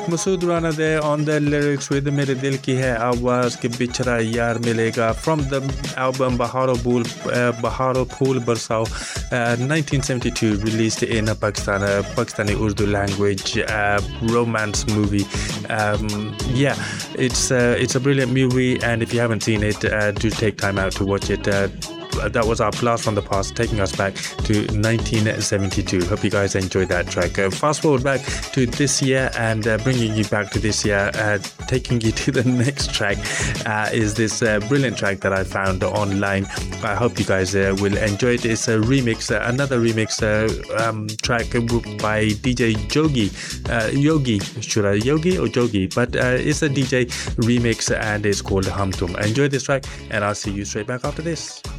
Masood Rana there on the lyrics with Mere Dil Ki Hai Awaaz Ke Bichra Yaar Milega from the album Baharo Phool Barsao, 1972, released in Pakistani Urdu language romance movie. It's a brilliant movie, and if you haven't seen it, do take time out to watch it. That was our blast from the past, taking us back to 1972. Hope you guys enjoyed that track. Fast forward back to this year and bringing you back to this year, taking you to the next track is this brilliant track that I found online. I hope you guys will enjoy it. It's a remix, another remix track by DJ Yogi, should I Yogi or Jogi? But it's a DJ remix and it's called Hum Tum. Enjoy this track and I'll see you straight back after this.